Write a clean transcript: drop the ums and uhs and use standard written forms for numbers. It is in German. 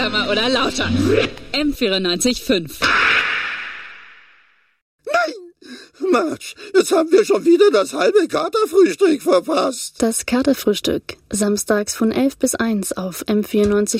langsamer oder lauter. M94.5. Marge, jetzt haben wir schon wieder das halbe Katerfrühstück verpasst. Das Katerfrühstück, samstags von 11 bis 1 auf M94.5.